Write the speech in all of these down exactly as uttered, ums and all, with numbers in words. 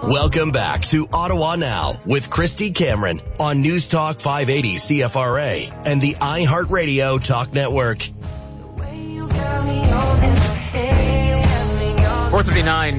Welcome back to Ottawa Now with Christy Cameron on News Talk five eighty C F R A and the iHeartRadio Talk Network. four thirty-nine.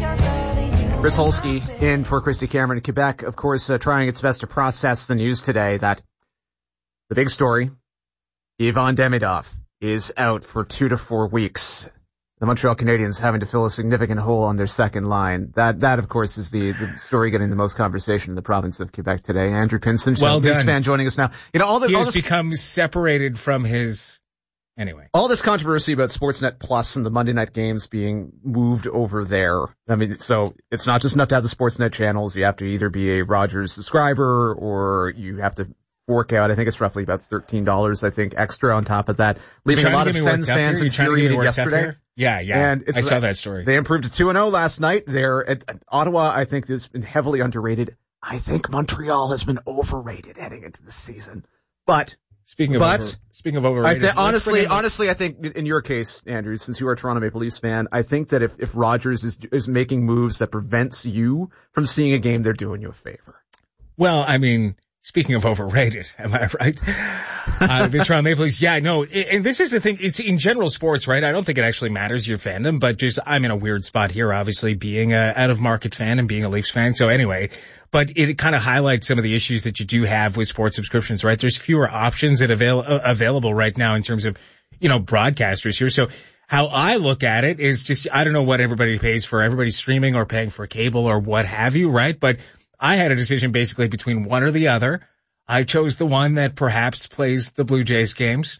Chris Holsky in for Christy Cameron. Quebec, of course, uh, trying its best to process the news today that the big story, Ivan Demidov, is out for two to four weeks. The Montreal Canadiens having to fill a significant hole on their second line. That, that of course, is the, the story getting the most conversation in the province of Quebec today. Andrew Pinson, well Leafs fan, joining us now. You know, all the, he all has this, become separated from his. Anyway, all this controversy about Sportsnet Plus and the Monday night games being moved over there. I mean, so it's not just enough to have the Sportsnet channels. You have to either be a Rogers subscriber or you have to fork out, I think it's roughly about thirteen dollars, I think, extra on top of that, leaving a lot of Sens fans infuriated yesterday. Yeah, yeah. And it's, I saw that story. They improved to two and oh last night. They're at, at Ottawa, I think, has been heavily underrated. I think Montreal has been overrated heading into the season. But Speaking of but, over, speaking of overrated, I th- honestly, honestly, I think in your case, Andrew, since you are a Toronto Maple Leafs fan, I think that if, if Rogers is is making moves that prevents you from seeing a game, they're doing you a favor. Well, I mean, speaking of overrated, am I right? uh, the Toronto Maple Leafs, yeah, no, and this is the thing. It's in general sports, right? I don't think it actually matters your fandom, but just I'm in a weird spot here, obviously being a out of market fan and being a Leafs fan. So anyway. But it kind of highlights some of the issues that you do have with sports subscriptions, right? There's fewer options that avail- uh, available right now in terms of, you know, broadcasters here. So how I look at it is just, I don't know what everybody pays for. Everybody's streaming or paying for cable or what have you, right? But I had a decision basically between one or the other. I chose the one that perhaps plays the Blue Jays games.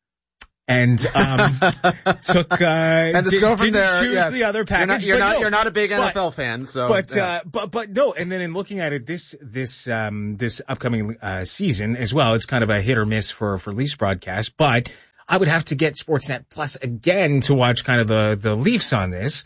And, um, took, uh, and did, go from didn't there, choose yes. the other package. You're not, you're not, no, you're not a big but, N F L fan, so. But, yeah. uh, but, but no, and then in looking at it this, this, um, this upcoming, uh, season as well, it's kind of a hit or miss for, for Leafs broadcast, but I would have to get Sportsnet Plus again to watch kind of the, the Leafs on this.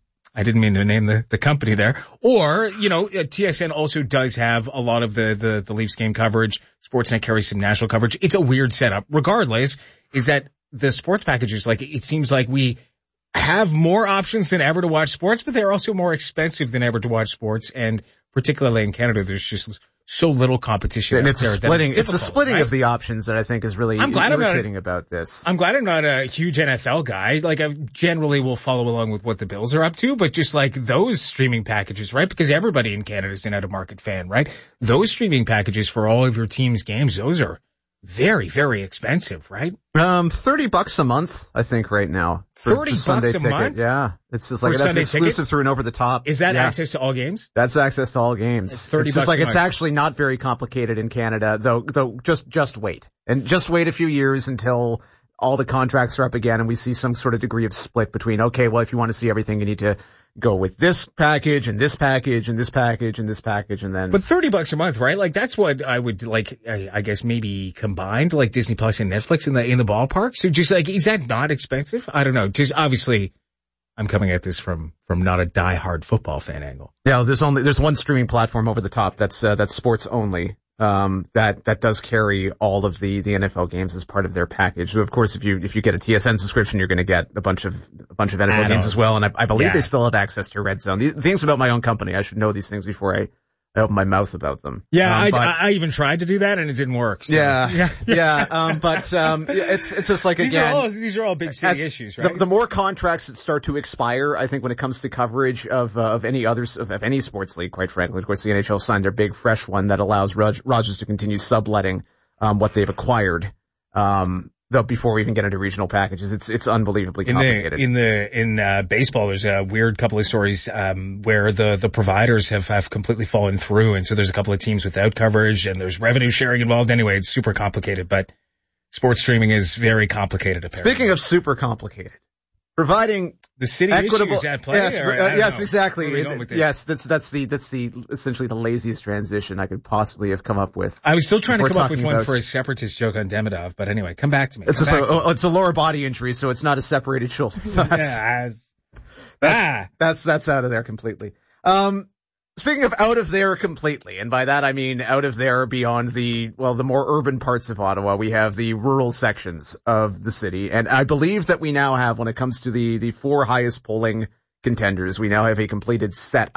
I didn't mean to name the, the company there. Or, you know, T S N also does have a lot of the, the, the Leafs game coverage. Sportsnet carries some national coverage. It's a weird setup. Regardless, is that the sports packages, like, it seems like we have more options than ever to watch sports, but they're also more expensive than ever to watch sports. And particularly in Canada, there's just so little competition. And it's a splitting, it's, it's the splitting right? of the options that I think is really I'm glad irritating I'm not a, about this. I'm glad I'm not a huge N F L guy. Like, I generally will follow along with what the Bills are up to, but just like those streaming packages, right? Because everybody in Canada is an out of market fan, right? Those streaming packages for all of your team's games, those are very, very expensive, right? Um, thirty bucks a month, I think, right now. thirty bucks a ticket. month? Yeah. It's just like, for that's Sunday exclusive ticket? through and over the top. Is that yeah. access to all games? That's access to all games. It's thirty it's bucks just like, a it's month. actually not very complicated in Canada, though, though, just, just wait. And just wait a few years until all the contracts are up again and we see some sort of degree of split between, okay, well, if you want to see everything, you need to go with this package and this package and this package and this package and then. But thirty bucks a month, right? Like, that's what I would like, I, I guess maybe combined, like Disney Plus and Netflix in the, in the ballpark. So just like, is that not expensive? I don't know. Just obviously I'm coming at this from, from not a diehard football fan angle. Yeah, there's only, there's one streaming platform over the top that's, uh, that's sports only. Um, that, that does carry all of the, the N F L games as part of their package. So of course, if you, if you get a T S N subscription, you're going to get a bunch of, a bunch of N F L games as well. And I, I believe yeah. they still have access to Red Zone. The things about my own company, I should know these things before I, I open my mouth about them. Yeah, um, I, but, I, I even tried to do that and it didn't work. So. Yeah, yeah, yeah. Um, but, um, it's, it's just like, these again. Are all, these are all big city issues, right? The, the more contracts that start to expire, I think when it comes to coverage of, uh, of any others, of, of any sports league, quite frankly, of course the N H L signed their big fresh one that allows Rog- Rogers to continue subletting, um, what they've acquired, um, though before we even get into regional packages. It's, it's unbelievably complicated. In the, in the, in, uh, baseball, there's a weird couple of stories, um, where the, the providers have, have completely fallen through. And so there's a couple of teams without coverage and there's revenue sharing involved. Anyway, it's super complicated, but sports streaming is very complicated, apparently. Speaking of super complicated, providing the city equitable, issues at play. Yes, or, uh, yes, know. exactly. Yes, that's that's the that's the essentially the laziest transition I could possibly have come up with. I was still trying to come up with one about, for a separatist joke on Demidov, but anyway, come back to me. It's come just a, to it's a lower body injury, so it's not a separated shoulder. So that's, yeah, that's, ah. that's that's out of there completely. Um, speaking of out of there completely, and by that I mean out of there beyond the, well, the more urban parts of Ottawa, we have the rural sections of the city. And I believe that we now have, when it comes to the, the four highest polling contenders, we now have a completed set, I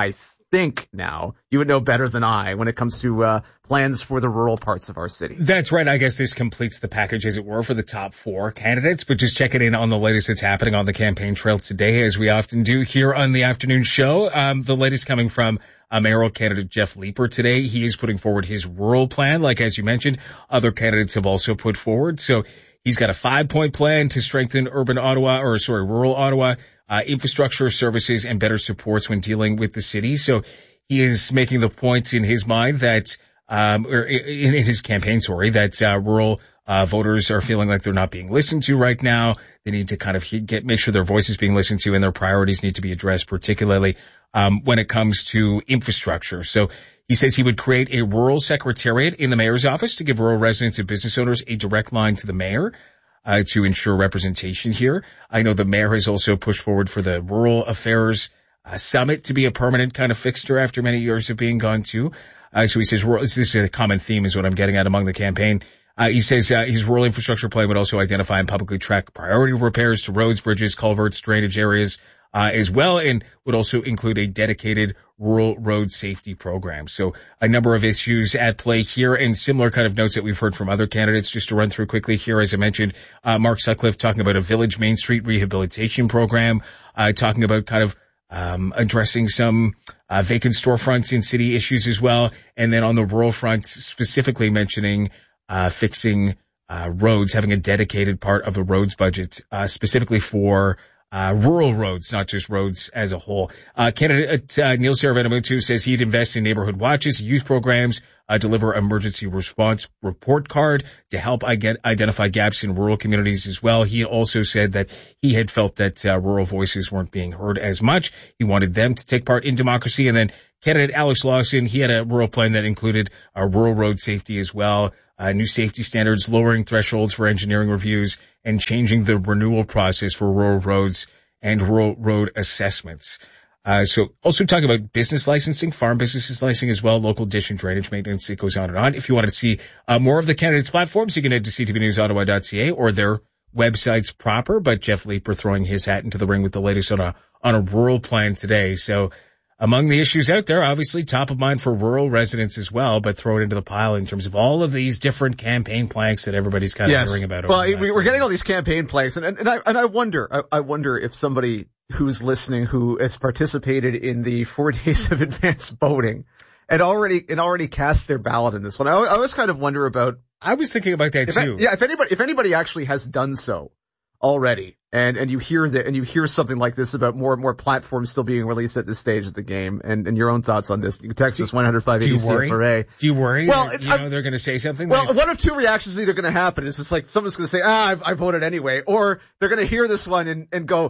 think now you would know better than I when it comes to uh plans for the rural parts of our city. That's right. I guess this completes the package, as it were, for the top four candidates. But just checking in on the latest that's happening on the campaign trail today, as we often do here on the afternoon show. Um, the latest coming from uh, mayoral candidate Jeff Leeper today. He is putting forward his rural plan. Like, as you mentioned, other candidates have also put forward. So he's got a five-point plan to strengthen urban Ottawa, or sorry, rural Ottawa, uh, infrastructure, services, and better supports when dealing with the city. So he is making the point in his mind that, um, or in, in his campaign, sorry, that, uh, rural, uh, voters are feeling like they're not being listened to right now. They need to kind of get, make sure their voice is being listened to and their priorities need to be addressed, particularly, um, when it comes to infrastructure. So he says he would create a rural secretariat in the mayor's office to give rural residents and business owners a direct line to the mayor, uh, to ensure representation here. I know the mayor has also pushed forward for the Rural Affairs uh, Summit to be a permanent kind of fixture after many years of being gone too. Uh, so he says, this is a common theme is what I'm getting at among the campaign. Uh, he says, uh, his rural infrastructure plan would also identify and publicly track priority repairs to roads, bridges, culverts, drainage areas, uh, as well, and would also include a dedicated rural road safety program. So a number of issues at play here and similar kind of notes that we've heard from other candidates. Just to run through quickly here, as I mentioned, uh, Mark Sutcliffe talking about a Village Main Street rehabilitation program, uh, talking about kind of um addressing some uh vacant storefronts in city issues as well. And then on the rural front, specifically mentioning uh fixing uh roads, having a dedicated part of the roads budget uh specifically for Uh, rural roads, not just roads as a whole. Uh, candidate, uh, Neil Saravenamutu says he'd invest in neighborhood watches, youth programs, uh, deliver emergency response report card to help I get, identify gaps in rural communities as well. He also said that he had felt that, uh, rural voices weren't being heard as much. He wanted them to take part in democracy. And then candidate Alex Lawson, he had a rural plan that included, uh, rural road safety as well. Uh, new safety standards, lowering thresholds for engineering reviews, and changing the renewal process for rural roads and rural road assessments. Uh, so also talking about business licensing, farm businesses licensing as well, local dish and drainage maintenance. It goes on and on. If you want to see uh, more of the candidates' platforms, you can head to c t v news ottawa dot c a or their websites proper. But Jeff Leeper throwing his hat into the ring with the latest on a on a rural plan today. So among the issues out there, obviously top of mind for rural residents as well, but throw it into the pile in terms of all of these different campaign planks that everybody's kind of yes. hearing about. Well, we, we're getting all these campaign planks, and, and, and I and I wonder, I, I wonder if somebody who's listening who has participated in the four days of advance voting and already and already cast their ballot in this one. I, I always kind of wonder about. I was thinking about that if too. I, yeah, if anybody if anybody actually has done so already, and and you hear that, and you hear something like this about more and more platforms still being released at this stage of the game, and and your own thoughts on this, you can text us one hundred five eighty C F R A. Do you worry? Well, that, you I, know they're going to say something. Well, like, one of two reactions are either going to happen. It's just like someone's going to say, "Ah, I've, I voted anyway," or they're going to hear this one and and go,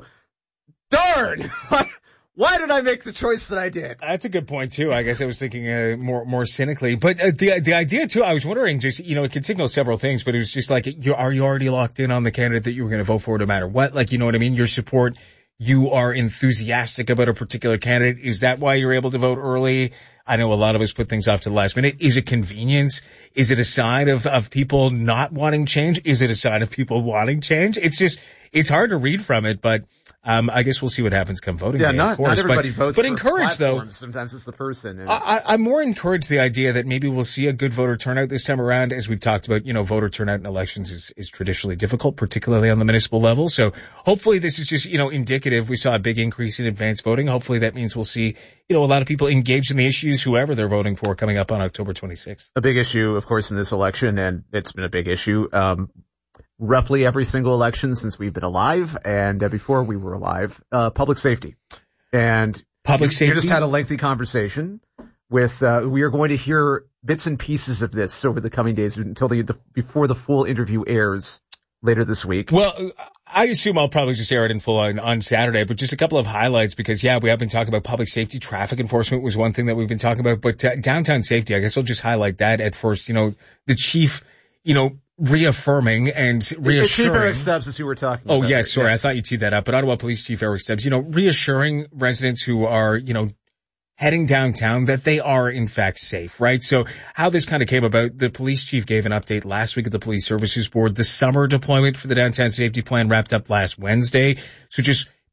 "Darn, why did I make the choice that I did?" That's a good point too. I guess I was thinking uh, more more cynically, but uh, the the idea too. I was wondering, just you know, it could signal several things, but it was just like, you, are you already locked in on the candidate that you were going to vote for, no matter what? Like, you know what I mean? Your support, you are enthusiastic about a particular candidate. Is that why you're able to vote early? I know a lot of us put things off to the last minute. Is it convenience? Is it a sign of of people not wanting change? Is it a sign of people wanting change? It's just, it's hard to read from it, but. Um, I guess we'll see what happens come voting yeah, day, not, of course. not everybody but, votes but for encouraged though. Sometimes it's the person. And I, it's... I, I'm more encouraged the idea that maybe we'll see a good voter turnout this time around. As we've talked about, you know, voter turnout in elections is, is traditionally difficult, particularly on the municipal level. So hopefully this is just, you know, indicative. We saw a big increase in advance voting. Hopefully that means we'll see, you know, a lot of people engaged in the issues, whoever they're voting for, coming up on October twenty-sixth. A big issue, of course, in this election, and it's been a big issue. Um, roughly every single election since we've been alive, and uh, before we were alive, uh, public safety. And public you, safety. You just had a lengthy conversation with, uh, we are going to hear bits and pieces of this over the coming days until the, the before the full interview airs later this week. Well, I assume I'll probably just air it in full on, on Saturday, but just a couple of highlights because, yeah, we have been talking about public safety. Traffic enforcement was one thing that we've been talking about, but uh, downtown safety, I guess I'll just highlight that at first. You know, the chief, you know, reaffirming and reassuring. Chief Eric Stubbs is who we're talking oh, about. Oh, yes, sorry. Yes. I thought you teed that up. But Ottawa Police Chief Eric Stubbs, you know, reassuring residents who are, you know, heading downtown that they are in fact safe, right? So how this kind of came about, the police chief gave an update last week at the Police Services Board. The summer deployment for the downtown safety plan wrapped up last Wednesday. So just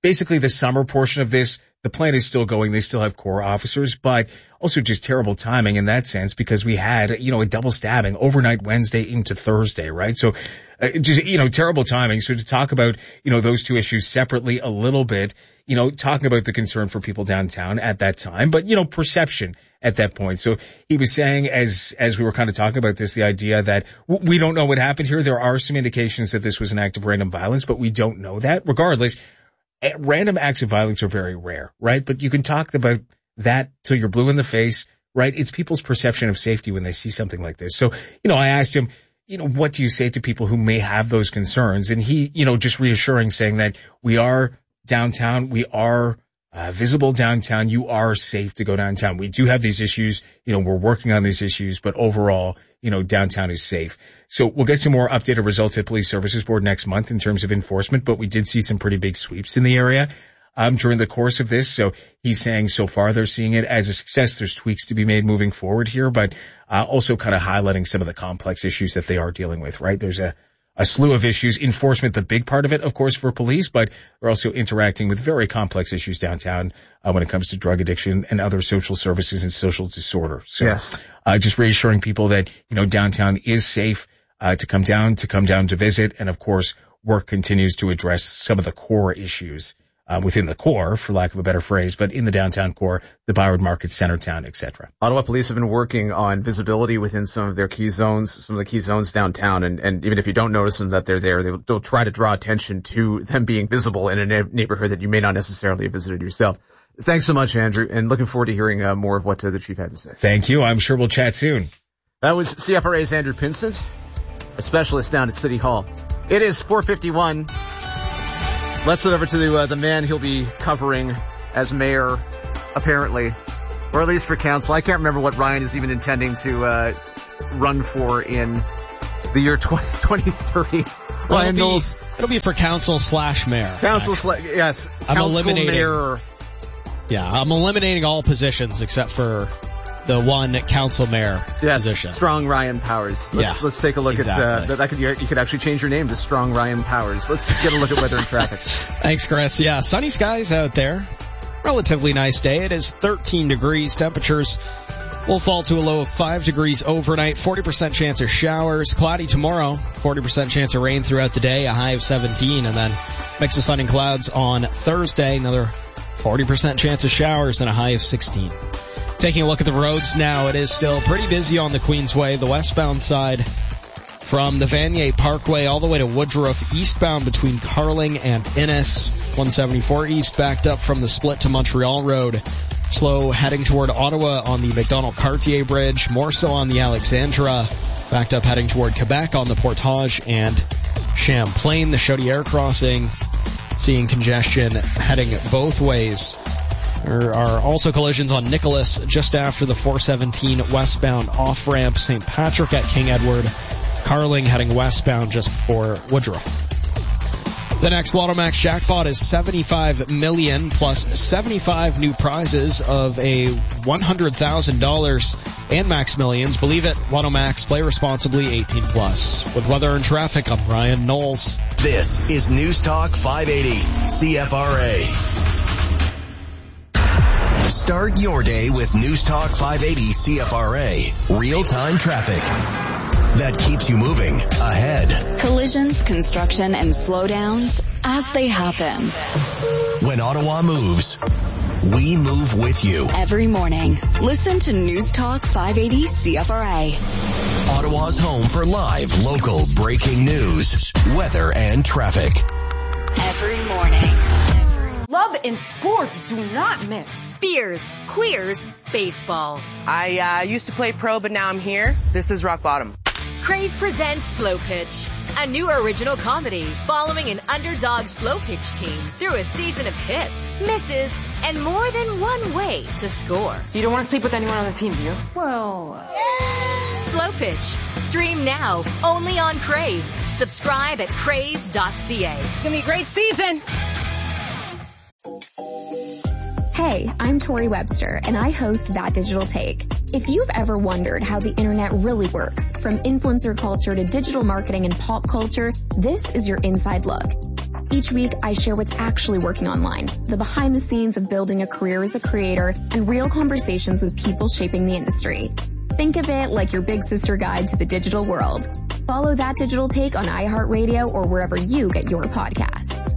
basically the summer portion of this, the plan is still going. They still have core officers, but also just terrible timing in that sense because we had, you know, a double stabbing overnight Wednesday into Thursday, right? So uh, just, you know, terrible timing. So to talk about, you know, those two issues separately a little bit, you know, talking about the concern for people downtown at that time, but, you know, perception at that point. So he was saying as, as we were kind of talking about this, the idea that w- we don't know what happened here. There are some indications that this was an act of random violence, but we don't know that. Regardless, random acts of violence are very rare, right? But you can talk about that till you're blue in the face, right? It's people's perception of safety when they see something like this. So, you know, I asked him, you know, what do you say to people who may have those concerns? And he, you know, just reassuring, saying that we are downtown, we are uh, visible downtown, you are safe to go downtown. We do have these issues, you know, we're working on these issues, but overall, you know, downtown is safe. So we'll get some more updated results at Police Services Board next month in terms of enforcement, but we did see some pretty big sweeps in the area um during the course of this. So he's saying so far they're seeing it as a success. There's tweaks to be made moving forward here, but uh, also kind of highlighting some of the complex issues that they are dealing with, right? There's a a slew of issues. Enforcement, the big part of it, of course, for police, but they're also interacting with very complex issues downtown uh, when it comes to drug addiction and other social services and social disorder. So yes. uh, just reassuring people that, you know, downtown is safe uh, to come down, to come down to visit. And of course, work continues to address some of the core issues Uh, within the core, for lack of a better phrase, but in the downtown core, the Byward Market, Centertown, et cetera. Ottawa police have been working on visibility within some of their key zones, some of the key zones downtown, and, and even if you don't notice them that they're there, they'll, they'll try to draw attention to them being visible in a na- neighborhood that you may not necessarily have visited yourself. Thanks so much, Andrew, and looking forward to hearing uh, more of what uh, the chief had to say. Thank you. I'm sure we'll chat soon. That was C F R A's Andrew Pinsent, a specialist down at City Hall. It is four fifty-one. Let's head over to the, uh, the man he'll be covering as mayor, apparently, or at least for council. I can't remember what Ryan is even intending to uh, run for in the year twenty thirty. Well, Ryan it'll Knowles. Be, it'll be for council slash mayor. Council slash, yes. I'm council eliminating. Mayor. Yeah, I'm eliminating all positions except for the one council mayor yes, position. Strong Ryan Powers. Let's yeah, let's take a look exactly. at uh, that. Could you could actually change your name to Strong Ryan Powers. Let's get a look at weather and traffic. Thanks, Chris. Yeah, sunny skies out there. Relatively nice day. It is thirteen degrees. Temperatures will fall to a low of five degrees overnight. forty percent chance of showers. Cloudy tomorrow. forty percent chance of rain throughout the day. A high of seventeen, and then mix of sun and clouds on Thursday. Another forty percent chance of showers and a high of sixteen. Taking a look at the roads now, it is still pretty busy on the Queensway, the westbound side from the Vanier Parkway all the way to Woodruff, eastbound between Carling and Innes. one seventy-four east backed up from the split to Montreal Road. Slow heading toward Ottawa on the McDonald-Cartier Bridge, more so on the Alexandra. Backed up heading toward Quebec on the Portage and Champlain, the Chaudière crossing. Seeing congestion heading both ways. There are also collisions on Nicholas just after the four seventeen westbound off-ramp, Saint Patrick at King Edward, Carling heading westbound just before Woodruff. The next Lotto Max jackpot is seventy-five million dollars plus seventy-five new prizes of a one hundred thousand dollars and Max Millions. Believe it, Lotto Max, play responsibly, eighteen plus. With weather and traffic, I'm Ryan Knowles. This is News Talk five eighty C F R A. Start your day with News Talk five eighty C F R A. Real-time traffic that keeps you moving ahead. Collisions, construction, and slowdowns as they happen. When Ottawa moves, we move with you. Every morning, listen to News Talk five eighty C F R A. Ottawa's home for live, local, breaking news, weather, and traffic. Every morning. Love and sports do not mix. Beers, queers, baseball. I uh, used to play pro, but now I'm here. This is rock bottom. Crave presents Slow Pitch, a new original comedy following an underdog slow pitch team through a season of hits, misses, and more than one way to score. You don't want to sleep with anyone on the team, do you? Well... Slow Pitch. Stream now, only on Crave. Subscribe at crave dot c a. It's going to be a great season. Hey, I'm Tori Webster, and I host That Digital Take. If you've ever wondered how the internet really works, from influencer culture to digital marketing and pop culture, this is your inside look. Each week, I share what's actually working online, the behind the scenes of building a career as a creator, and real conversations with people shaping the industry. Think of it like your big sister guide to the digital world. Follow That Digital Take on iHeartRadio or wherever you get your podcasts.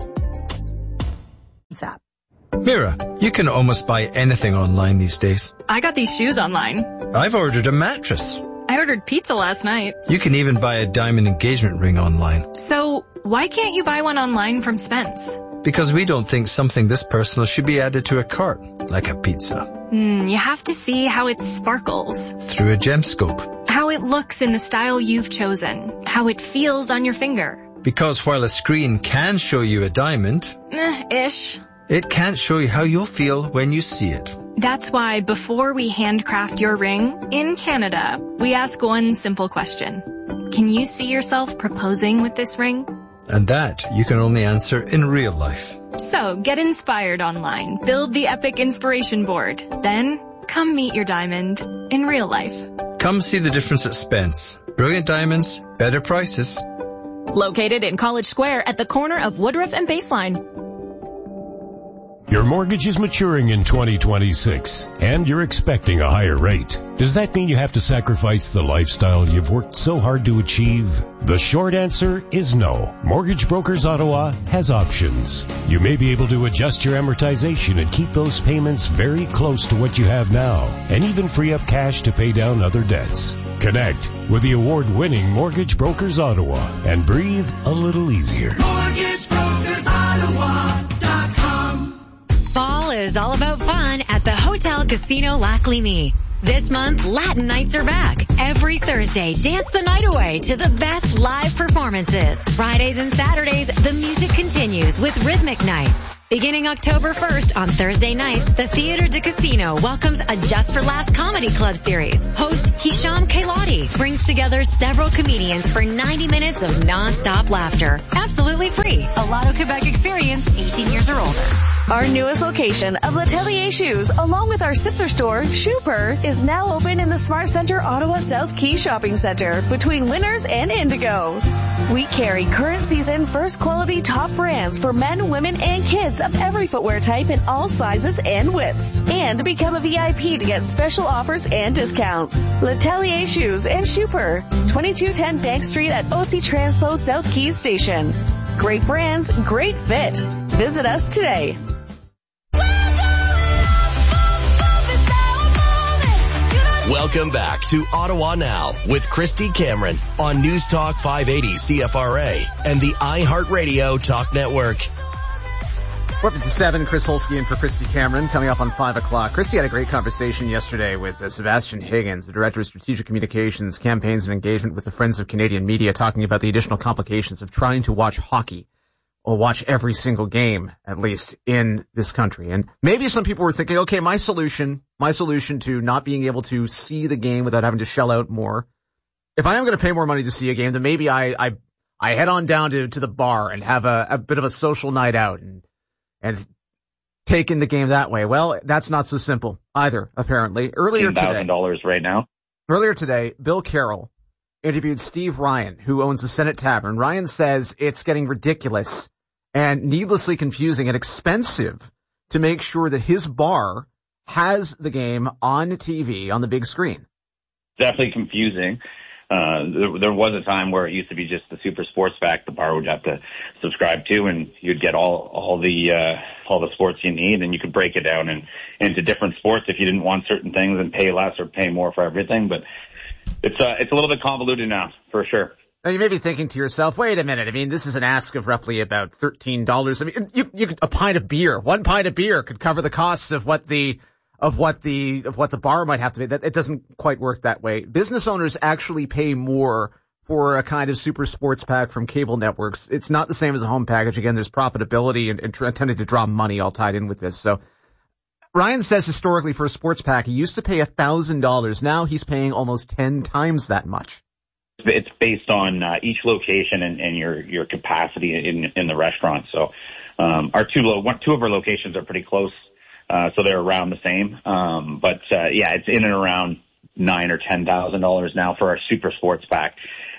Zap. Mira, you can almost buy anything online these days. I got these shoes online. I've ordered a mattress. I ordered pizza last night. You can even buy a diamond engagement ring online. So, why can't you buy one online from Spence? Because we don't think something this personal should be added to a cart, like a pizza. Hmm, you have to see how it sparkles. Through a gemscope. How it looks in the style you've chosen. How it feels on your finger. Because while a screen can show you a diamond... Eh, ish. It can't show you how you'll feel when you see it. That's why before we handcraft your ring, in Canada, we ask one simple question. Can you see yourself proposing with this ring? And that you can only answer in real life. So get inspired online. Build the epic inspiration board. Then come meet your diamond in real life. Come see the difference at Spence. Brilliant diamonds, better prices. Located in College Square at the corner of Woodruff and Baseline. Your mortgage is maturing in twenty twenty-six, and you're expecting a higher rate. Does that mean you have to sacrifice the lifestyle you've worked so hard to achieve? The short answer is no. Mortgage Brokers Ottawa has options. You may be able to adjust your amortization and keep those payments very close to what you have now, and even free up cash to pay down other debts. Connect with the award-winning Mortgage Brokers Ottawa and breathe a little easier. Mortgage Brokers Ottawa dot com. Fall is all about fun at the Hotel Casino Lac Lémy. This month, Latin nights are back. Every Thursday, dance the night away to the best live performances. Fridays and Saturdays, the music continues with Rhythmic Nights. Beginning October first on Thursday nights, the Theatre de Casino welcomes a Just for Laughs comedy club series. Host Hisham Kailati brings together several comedians for ninety minutes of non-stop laughter. Absolutely free. A Lotto Quebec experience, eighteen years or older. Our newest location of L'Atelier Shoes, along with our sister store, Shooper, is now open in the Smart Center Ottawa South Quay Shopping Center between Winners and Indigo. We carry current season first quality top brands for men, women, and kids of every footwear type in all sizes and widths. And become a V I P to get special offers and discounts. L'Atelier Shoes and Shooper, twenty-two ten Bank Street at O C Transpo South Keys Station. Great brands, great fit. Visit us today. Welcome back to Ottawa Now with Christy Cameron on News Talk five eighty C F R A and the iHeartRadio Talk Network. We're up to seven. Chris Holsky in for Christy Cameron coming up on five o'clock. Christy had a great conversation yesterday with uh, Sebastian Higgins, the Director of Strategic Communications, Campaigns and Engagement with the Friends of Canadian Media, talking about the additional complications of trying to watch hockey or watch every single game, at least in this country. And maybe some people were thinking, okay, my solution, my solution to not being able to see the game without having to shell out more. If I am going to pay more money to see a game, then maybe I, I, I head on down to, to the bar and have a, a bit of a social night out and, and take in the game that way. Well, that's not so simple either, apparently. Earlier today. one thousand dollars right now. Earlier today, Bill Carroll interviewed Steve Ryan, who owns the Senate Tavern. Ryan says it's getting ridiculous and needlessly confusing and expensive to make sure that his bar has the game on T V on the big screen. Definitely confusing. Uh, there, there was a time where it used to be just the Super Sports Pack the bar would have to subscribe to, and you'd get all all the uh, all the sports you need, and you could break it down in, into different sports if you didn't want certain things and pay less or pay more for everything. But it's uh, it's a little bit convoluted now, for sure. Now, you may be thinking to yourself, wait a minute, I mean, this is an ask of roughly about thirteen dollars. I mean, you, you could, a pint of beer, one pint of beer could cover the costs of what the, of what the, of what the bar might have to pay. That, it doesn't quite work that way. Business owners actually pay more for a kind of super sports pack from cable networks. It's not the same as a home package. Again, there's profitability and, and tending to draw money all tied in with this. So Ryan says historically for a sports pack, he used to pay a thousand dollars. Now he's paying almost ten times that much. It's based on uh, each location and, and your your capacity in in the restaurant. So um, our two lo- one, two of our locations are pretty close, uh, so they're around the same. Um, but uh, yeah, it's in and around nine or ten thousand dollars now for our super sports pack.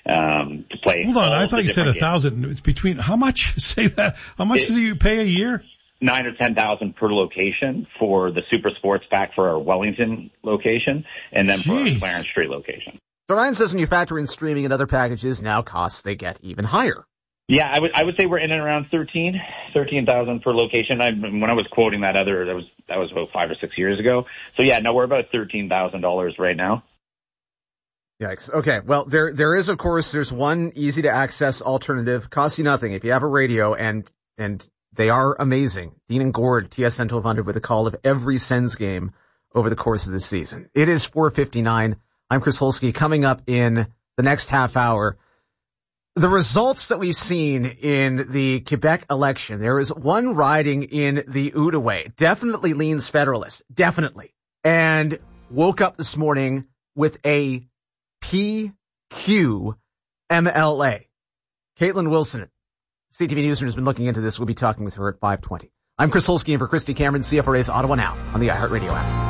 um, to play. Hold on, I thought you said a games. thousand. It's between how much? Say that. How much It- do you pay a year? Nine or ten thousand per location for the Super Sports Pack for our Wellington location, and then for our Jeez. Clarence Street location. So Ryan says when you factor in streaming and other packages, now costs they get even higher. Yeah, I would I would say we're in and around thirteen, thirteen thousand per location. I, when I was quoting that other, that was that was about five or six years ago. So yeah, no, we're about thirteen thousand dollars right now. Yikes. Okay. Well, there there is, of course, there's one easy to access alternative, costs you nothing. If you have a radio, and and they are amazing. Dean and Gord, T S N twelve hundred, with a call of every Sens game over the course of the season. It is four fifty-nine. I'm Chris Holsky. Coming up in the next half hour, the results that we've seen in the Quebec election. There is one riding in the Outaouais. Definitely leans Federalist. Definitely. And woke up this morning with a P Q M L A. Caitlin Wilson, C T V Newsroom, has been looking into this. We'll be talking with her at five twenty. I'm Chris Holsky, and for Christy Cameron, C F R A's Ottawa Now on the iHeartRadio app.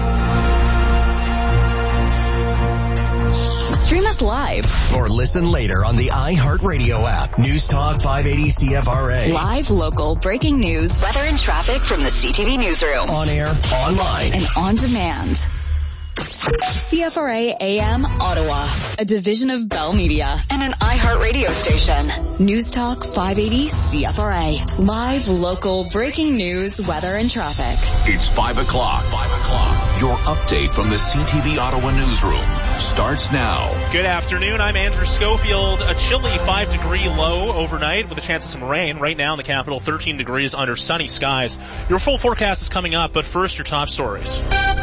Stream us live. Or listen later on the iHeartRadio app. News Talk five eighty C F R A. Live, local, breaking news, weather and traffic from the C T V Newsroom. On air, online, and on demand. C F R A A M Ottawa, a division of Bell Media and an iHeart radio station. News Talk five eighty C F R A. Live, local, breaking news, weather, and traffic. It's five o'clock. Five o'clock. Your update from the C T V Ottawa newsroom starts now. Good afternoon. I'm Andrew Schofield. A chilly five degree low overnight with a chance of some rain. Right now in the capital, thirteen degrees under sunny skies. Your full forecast is coming up, but first your top stories.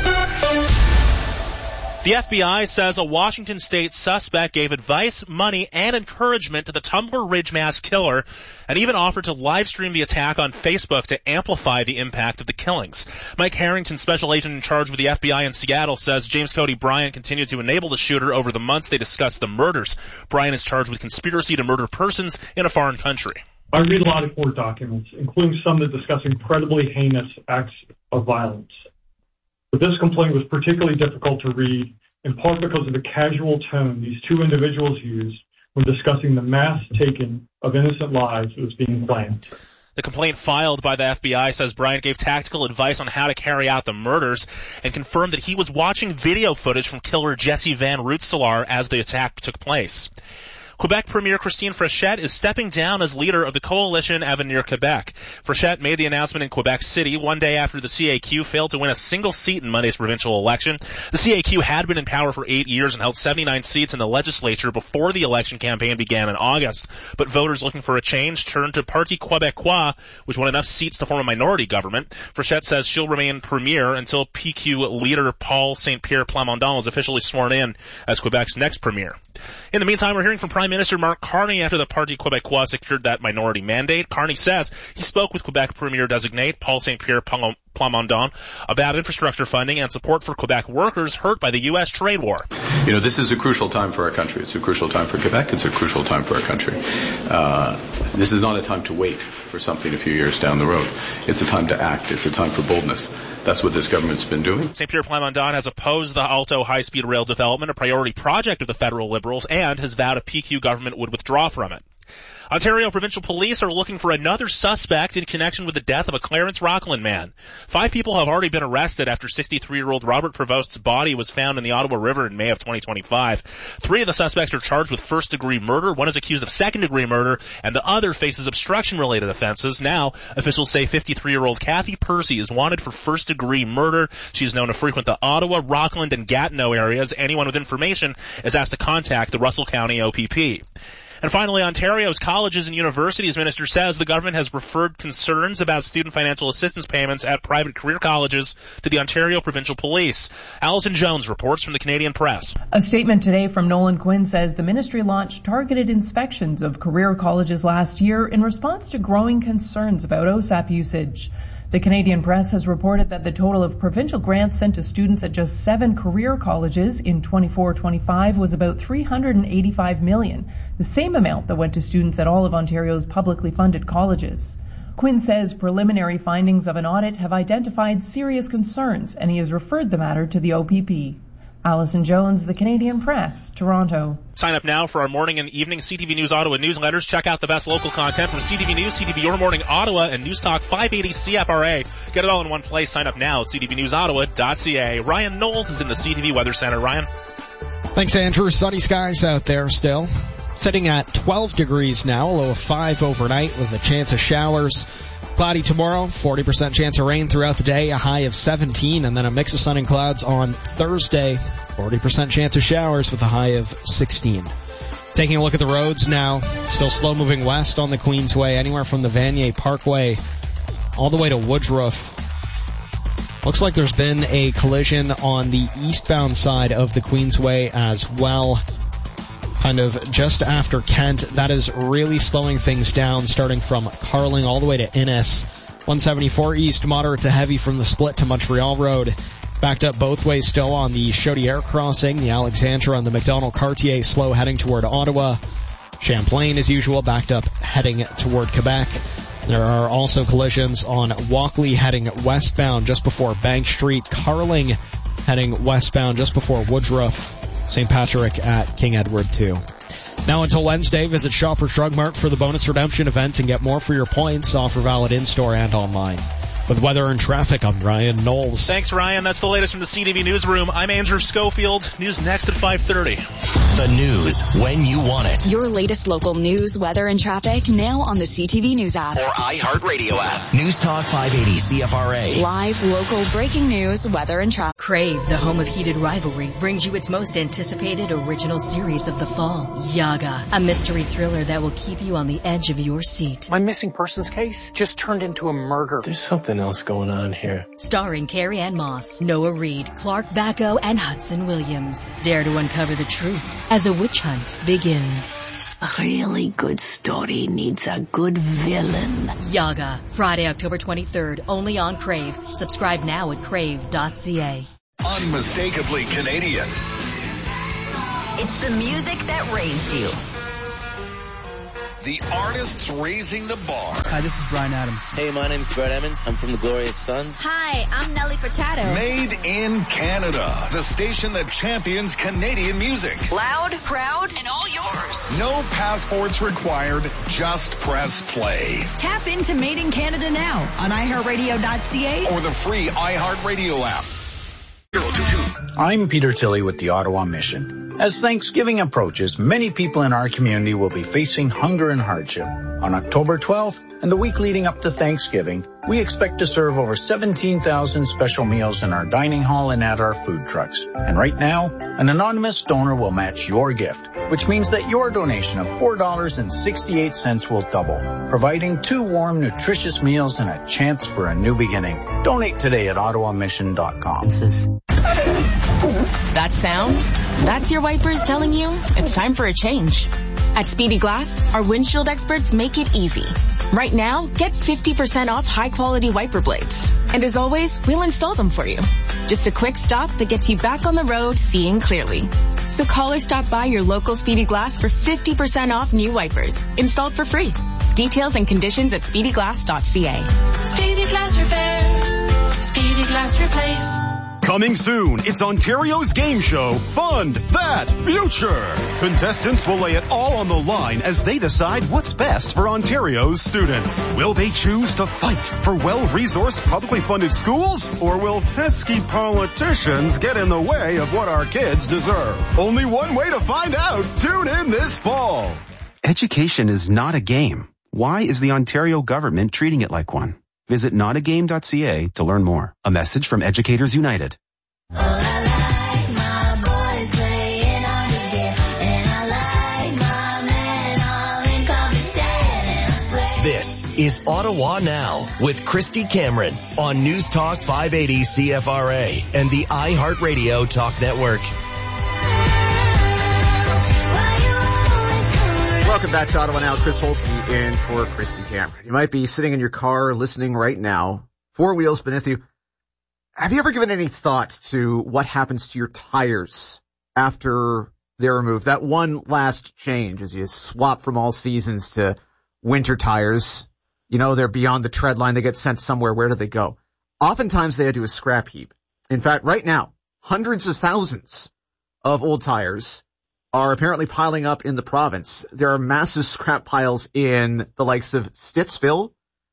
The F B I says a Washington state suspect gave advice, money, and encouragement to the Tumbler Ridge mass killer, and even offered to live stream the attack on Facebook to amplify the impact of the killings. Mike Harrington, special agent in charge with the F B I in Seattle, says James Cody Bryant continued to enable the shooter over the months they discussed the murders. Bryant is charged with conspiracy to murder persons in a foreign country. I read a lot of court documents, including some that discuss incredibly heinous acts of violence. But this complaint was particularly difficult to read, in part because of the casual tone these two individuals used when discussing the mass taking of innocent lives that was being planned. The complaint filed by the F B I says Bryant gave tactical advice on how to carry out the murders and confirmed that he was watching video footage from killer Jesse Van Rootselaar as the attack took place. Quebec Premier Christine Frechette is stepping down as leader of the coalition Avenir Quebec. Frechette made the announcement in Quebec City one day after the C A Q failed to win a single seat in Monday's provincial election. The C A Q had been in power for eight years and held seventy-nine seats in the legislature before the election campaign began in August. But voters looking for a change turned to Parti Québécois, which won enough seats to form a minority government. Frechette says she'll remain premier until P Q leader Paul Saint Pierre Plamondon is officially sworn in as Quebec's next premier. In the meantime, we're hearing from Prime Minister Mark Carney after the Parti Québécois secured that minority mandate. Carney says he spoke with Quebec Premier-designate Paul Saint Pierre Plamondon about infrastructure funding and support for Quebec workers hurt by the U S trade war. You know, this is a crucial time for our country. It's a crucial time for Quebec. It's a crucial time for our country. Uh, this is not a time to wait for something a few years down the road. It's a time to act. It's a time for boldness. That's what this government's been doing. Saint Pierre Plamondon has opposed the Alto high-speed rail development, a priority project of the federal Liberals, and has vowed a P Q government would withdraw from it. Ontario Provincial Police are looking for another suspect in connection with the death of a Clarence Rockland man. Five people have already been arrested after sixty-three-year-old Robert Prevost's body was found in the Ottawa River in May of twenty twenty-five. Three of the suspects are charged with first-degree murder. One is accused of second-degree murder, and the other faces obstruction-related offenses. Now, officials say fifty-three-year-old Kathy Percy is wanted for first-degree murder. She is known to frequent the Ottawa, Rockland, and Gatineau areas. Anyone with information is asked to contact the Russell County O P P. And finally, Ontario's colleges and universities minister says the government has referred concerns about student financial assistance payments at private career colleges to the Ontario Provincial Police. Alison Jones reports from the Canadian Press. A statement today from Nolan Quinn says the ministry launched targeted inspections of career colleges last year in response to growing concerns about O S A P usage. The Canadian Press has reported that the total of provincial grants sent to students at just seven career colleges in twenty-four twenty-five was about three hundred eighty-five million dollars, the same amount that went to students at all of Ontario's publicly funded colleges. Quinn says preliminary findings of an audit have identified serious concerns, and he has referred the matter to the O P P. Allison Jones, The Canadian Press, Toronto. Sign up now for our morning and evening C T V News Ottawa newsletters. Check out the best local content from C T V News, C T V Your Morning Ottawa, and News Talk five eighty C F R A. Get it all in one place. Sign up now at c t v news ottawa dot c a. Ryan Knowles is in the C T V Weather Center. Ryan? Thanks, Andrew. Sunny skies out there still. Sitting at twelve degrees now, a low of five overnight with a chance of showers. Cloudy tomorrow, forty percent chance of rain throughout the day, a high of seventeen, and then a mix of sun and clouds on Thursday, forty percent chance of showers with a high of sixteen. Taking a look at the roads now, still slow moving west on the Queensway, anywhere from the Vanier Parkway all the way to Woodruff. Looks like there's been a collision on the eastbound side of the Queensway as well. Kind of just after Kent. That is really slowing things down, starting from Carling all the way to Innis. one seventy-four east, moderate to heavy from the split to Montreal Road. Backed up both ways still on the Chaudière crossing, the Alexandra and the Macdonald-Cartier slow heading toward Ottawa. Champlain, as usual, backed up heading toward Quebec. There are also collisions on Walkley heading westbound just before Bank Street. Carling heading westbound just before Woodruff. Saint Patrick at King Edward two. Now until Wednesday, visit Shoppers Drug Mart for the bonus redemption event and get more for your points. Offer valid in-store and online. With weather and traffic, I'm Ryan Knowles. Thanks, Ryan. That's the latest from the C T V Newsroom. I'm Andrew Schofield. News next at five thirty. The news when you want it. Your latest local news, weather, and traffic now on the C T V News app. Or iHeartRadio app. News Talk five eighty C F R A. Live, local, breaking news, weather, and traffic. Crave, the home of heated rivalry, brings you its most anticipated original series of the fall, Yaga, a mystery thriller that will keep you on the edge of your seat. My missing persons case just turned into a murder. There's something else going on here. Starring Carrie Ann Moss, Noah Reid, Clark Bacco, and Hudson Williams. Dare to uncover the truth as a witch hunt begins. A really good story needs a good villain. Yaga, Friday, October twenty-third, only on Crave. Subscribe now at crave dot c a. Unmistakably Canadian. It's the music that raised you. The artists raising the bar. Hi, this is Brian Adams. Hey, my name's Brett Emmons. I'm from the Glorious Sons. Hi, I'm Nelly Furtado. Made in Canada. The station that champions Canadian music. Loud, proud, and all yours. No passports required. Just press play. Tap into Made in Canada now on i heart radio dot c a or the free iHeartRadio app. I'm Peter Tilley with the Ottawa Mission. As Thanksgiving approaches, many people in our community will be facing hunger and hardship. On October twelfth and the week leading up to Thanksgiving, we expect to serve over seventeen thousand special meals in our dining hall and at our food trucks. And right now, an anonymous donor will match your gift, which means that your donation of four dollars and sixty-eight cents will double, providing two warm, nutritious meals and a chance for a new beginning. Donate today at ottawa mission dot com. That sound? That's your wipers telling you it's time for a change. At Speedy Glass, our windshield experts make it easy. Right now, get fifty percent off high-quality wiper blades. And as always, we'll install them for you. Just a quick stop that gets you back on the road seeing clearly. So call or stop by your local Speedy Glass for fifty percent off new wipers, installed for free. Details and conditions at speedy glass dot c a. Speedy Glass Repair. Speedy Glass Replace. Coming soon, it's Ontario's game show, Fund That Future. Contestants will lay it all on the line as they decide what's best for Ontario's students. Will they choose to fight for well-resourced, publicly funded schools? Or will pesky politicians get in the way of what our kids deserve? Only one way to find out. Tune in this fall. Education is not a game. Why is the Ontario government treating it like one? Visit not a game dot c a to learn more. A message from Educators United. Oh, I like my boys playing on the game, and I like my men all incompetent. This is Ottawa Now with Christy Cameron on News Talk five eighty C F R A and the iHeartRadio Talk Network. Welcome back to Ottawa Now. Chris Holsky in for Christy Cameron. You might be sitting in your car listening right now, four wheels beneath you. Have you ever given any thought to what happens to your tires after they're removed? That one last change as you swap from all seasons to winter tires. You know, they're beyond the tread line. They get sent somewhere. Where do they go? Oftentimes they head to a scrap heap. In fact, right now, hundreds of thousands of old tires are apparently piling up in the province. There are massive scrap piles in the likes of Stittsville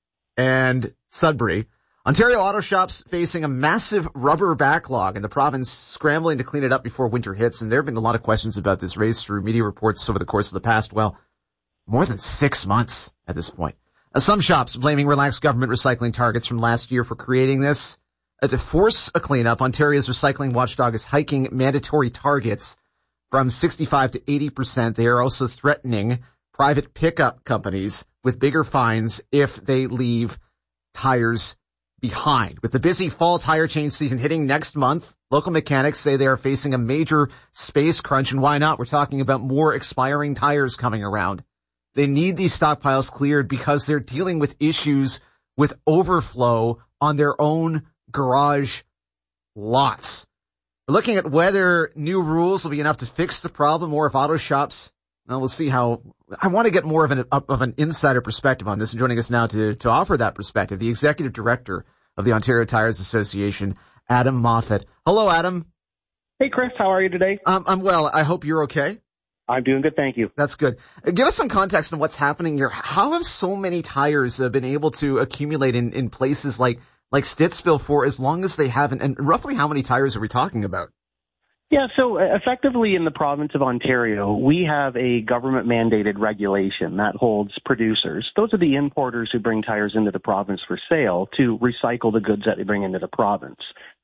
and Sudbury. Ontario auto shops facing a massive rubber backlog in the province, scrambling to clean it up before winter hits. And there have been a lot of questions about this raised through media reports over the course of the past, well, more than six months at this point. Uh, some shops blaming relaxed government recycling targets from last year for creating this. Uh, to force a cleanup, Ontario's recycling watchdog is hiking mandatory targets from sixty-five to eighty percent. They are also threatening private pickup companies with bigger fines if they leave tires behind. With the busy fall tire change season hitting next month, local mechanics say they are facing a major space crunch, and why not? We're talking about more expiring tires coming around. They need these stockpiles cleared because they're dealing with issues with overflow on their own garage lots. We're looking at whether new rules will be enough to fix the problem, or if auto shops, well, we'll see how. I want to get more of an of an insider perspective on this, and joining us now to to offer that perspective, the executive director of the Ontario Tires Association, Adam Moffat. Hello, Adam. Hey, Chris. How are you today? Um, I'm well. I hope you're okay. I'm doing good, thank you. That's good. Give us some context on what's happening here. How have so many tires uh, been able to accumulate in, in places like like Stittsville for as long as they haven't? And roughly how many tires are we talking about? Yeah, so effectively in the province of Ontario, we have a government-mandated regulation that holds producers. Those are the importers who bring tires into the province for sale to recycle the goods that they bring into the province.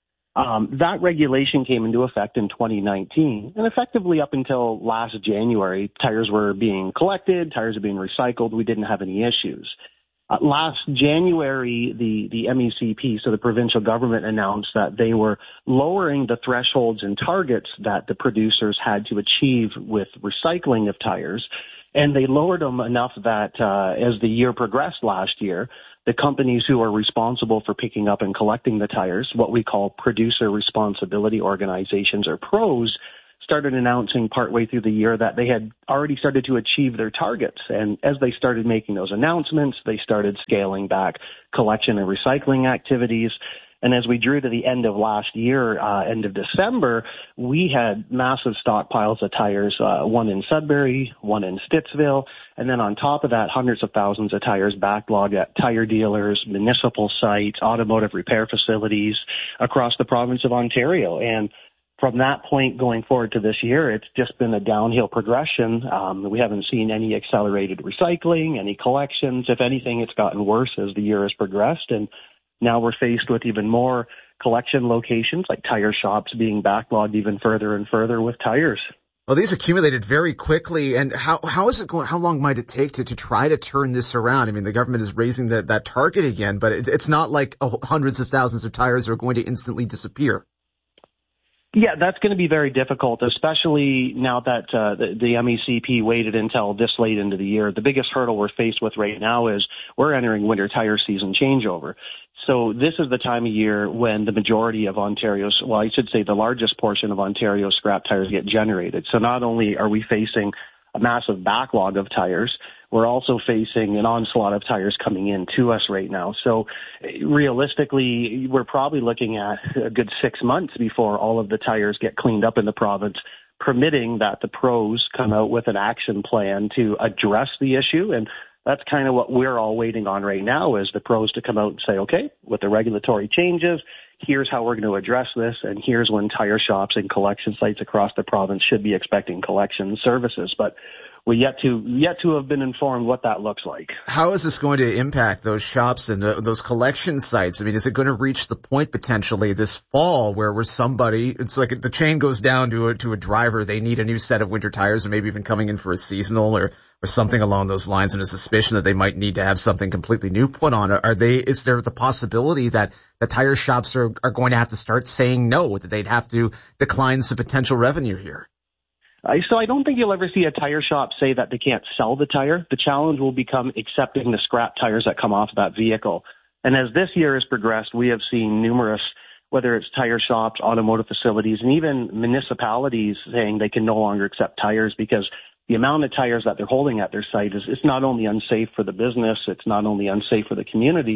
Um, that regulation came into effect in twenty nineteen, and effectively up until last January, tires were being collected, tires were being recycled. We didn't have any issues. Uh, last January, the, the M E C P, so the provincial government, announced that they were lowering the thresholds and targets that the producers had to achieve with recycling of tires, and they lowered them enough that uh, as the year progressed last year, the companies who are responsible for picking up and collecting the tires, what we call producer responsibility organizations, or pros, started announcing partway through the year that they had already started to achieve their targets. And as they started making those announcements, they started scaling back collection and recycling activities. And as we drew to the end of last year, uh, end of December, we had massive stockpiles of tires, uh, one in Sudbury, one in Stittsville, and then on top of that, hundreds of thousands of tires backlogged at tire dealers, municipal sites, automotive repair facilities across the province of Ontario. And from that point going forward to this year, it's just been a downhill progression. Um, we haven't seen any accelerated recycling, any collections. If anything, it's gotten worse as the year has progressed. And now we're faced with even more collection locations, like tire shops, being backlogged even further and further with tires. Well, these accumulated very quickly. And how how is it going? How long might it take to, to try to turn this around? I mean, the government is raising the, that target again, but it, it's not like oh, hundreds of thousands of tires are going to instantly disappear. Yeah, that's going to be very difficult, especially now that uh, the, the M E C P waited until this late into the year. The biggest hurdle we're faced with right now is we're entering winter tire season changeover. So this is the time of year when the majority of Ontario's, well, I should say the largest portion of Ontario's scrap tires get generated. So not only are we facing a massive backlog of tires, we're also facing an onslaught of tires coming in to us right now. So realistically, we're probably looking at a good six months before all of the tires get cleaned up in the province, permitting that the pros come out with an action plan to address the issue. And that's kind of what we're all waiting on right now, is the pros to come out and say, okay, with the regulatory changes, here's how we're going to address this, and here's when tire shops and collection sites across the province should be expecting collection services. But we yet to yet to have been informed what that looks like. How is this going to impact those shops and uh, those collection sites? I mean, is it going to reach the point potentially this fall where where somebody, it's like the chain goes down to a, to a driver, they need a new set of winter tires, or maybe even coming in for a seasonal or or something along those lines, and a suspicion that they might need to have something completely new put on? Are they? Is there the possibility that the tire shops are are going to have to start saying no, that they'd have to decline some potential revenue here? Uh, so I don't think you'll ever see a tire shop say that they can't sell the tire. The challenge will become accepting the scrap tires that come off that vehicle. And as this year has progressed, we have seen numerous, whether it's tire shops, automotive facilities, and even municipalities saying they can no longer accept tires because the amount of tires that they're holding at their site is it's not only unsafe for the business, it's not only unsafe for the community,